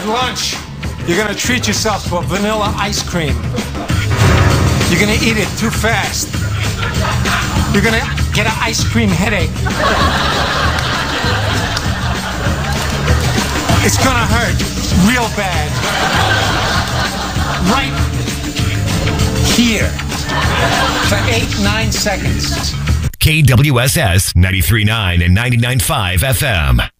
lunch, you're going to treat yourself to a vanilla ice cream. You're going to eat it too fast. You're going to get an ice cream headache. It's going to hurt real bad. Right here for 8-9 seconds. KWSS 93.9 and 99.5 FM.